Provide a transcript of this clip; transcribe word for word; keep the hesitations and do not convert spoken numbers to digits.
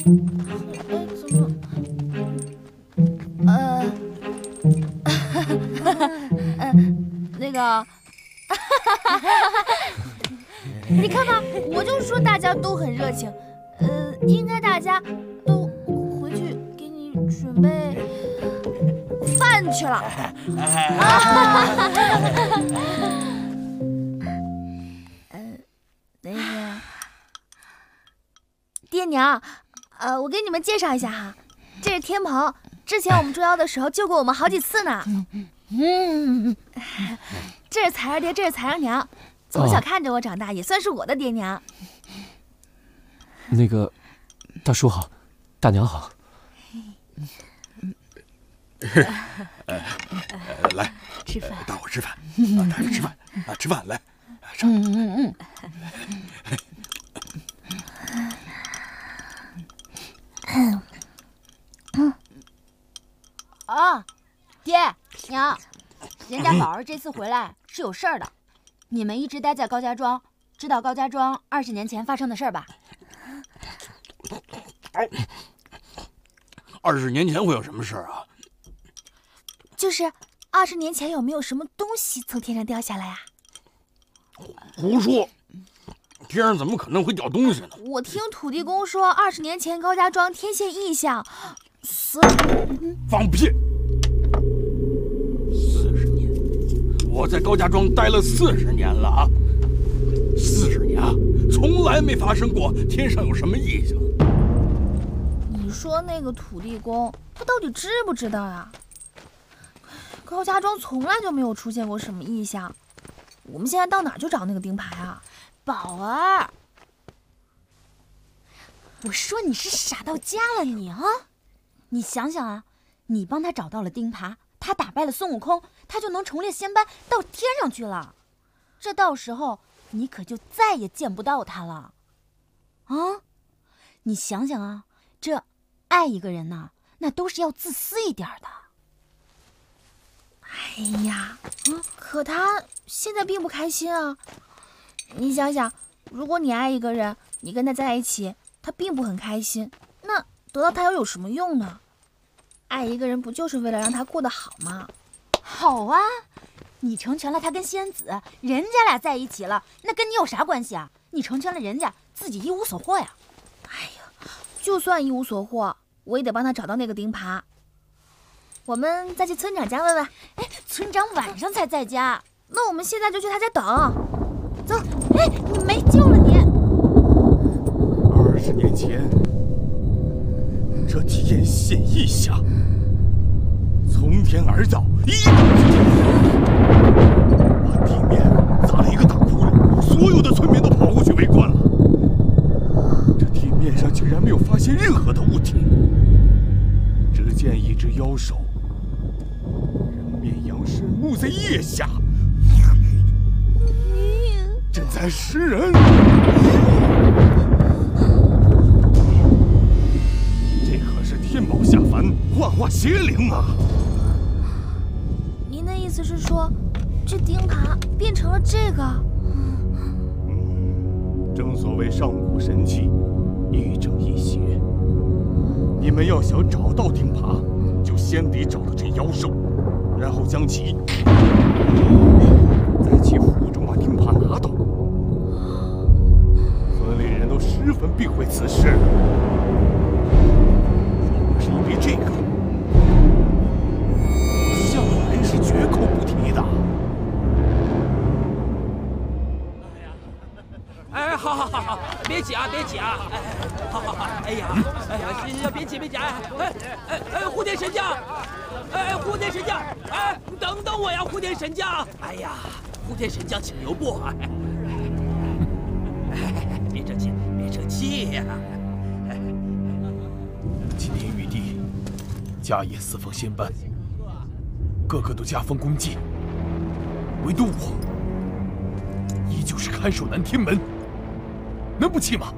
怎么？呃，呃，那个，你看吧，我就说大家都很热情，呃，应该大家都回去给你准备饭去了。啊！呃，那个，爹娘，呃，我给你们介绍一下哈，这是天鹏。 之前我们捉妖的时候救过我们好几次呢。嗯，这是彩儿爹，这是彩儿娘，从小看着我长大，也算是我的爹娘。 那个，大叔好，大娘好。 来， 吃饭， 大伙吃饭，大伙吃饭啊，吃饭来，上。嗯嗯嗯。嗯。 啊，爹娘，人家宝儿这次回来是有事儿的。你们一直待在高家庄，知道高家庄二十年前发生的事儿吧？ 二十年前会有什么事儿啊？ 就是二十年前有没有什么东西从天上掉下来啊？ 胡说！天上怎么可能会掉东西呢？ 我听土地公说，二十年前高家庄天现异象。 所放屁！四十年，我在高家庄待了四十年了啊！四十年啊，从来没发生过天上有什么异象。 你说那个土地公，他到底知不知道呀？高家庄从来就没有出现过什么异象，我们现在到哪去找那个钉牌啊？ 宝儿，我说你是傻到家了你啊！ 你想想啊，你帮他找到了钉耙，他打败了孙悟空，他就能重列仙班到天上去了。这到时候你可就再也见不到他了。啊，你想想啊，这爱一个人呐，那都是要自私一点的。 哎呀，嗯，可他现在并不开心啊。你想想，如果你爱一个人，你跟他在一起，他并不很开心，那 得到他又有什么用呢？爱一个人不就是为了让他过得好吗？ 好啊，你成全了他跟仙子，人家俩在一起了，那跟你有啥关系啊？你成全了人家，自己一无所获呀。 哎呀，就算一无所获，我也得帮他找到那个钉耙。我们再去村长家问问。 哎，村长晚上才在家， 那我们现在就去他家等。走。 哎，你没救了你！ 二十年前。 这天现异象，从天而降，一把地面砸了一个大窟窿，所有的村民都跑过去围观了。这地面上竟然没有发现任何的物体，只见一只妖兽，人面羊身，沐在腋下，正在食人。 天宝下凡，化化邪灵啊！ 您的意思是说，这钉耙变成了这个？ 嗯，正所谓上古神器，亦正亦邪。你们要想找到钉耙，就先得找到这妖兽，然后将其在其腹中把钉耙拿到。村里人都十分避讳此事。 是因为这个，向来是绝口不提的。 哎，好好好好，别急啊，别急啊！哎，好好好，哎呀，哎呀，行行行，别急别急！哎哎哎哎，蝴蝶神将，哎，蝴蝶神将，哎，等等我呀，蝴蝶神将！哎呀，蝴蝶神将，请留步！哎，别生气，别生气呀！ 今年玉帝家业四方仙班，个个都加封功绩，唯独我依旧是看守南天门，能不气吗？